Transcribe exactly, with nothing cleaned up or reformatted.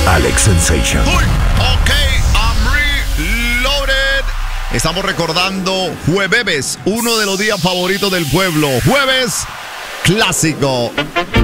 Alex Sensation. Uy, ok, I'm reloaded. Estamos recordando Jueves, uno de los días favoritos del pueblo. Jueves clásico.